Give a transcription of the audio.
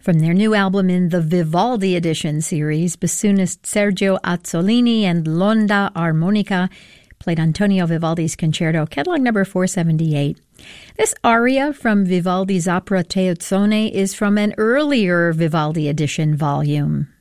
From their new album in the Vivaldi Edition series, bassoonist Sergio Azzolini and Londa Armonica played Antonio Vivaldi's Concerto, catalog number 478. This aria from Vivaldi's opera Teozzone is from an earlier Vivaldi Edition volume.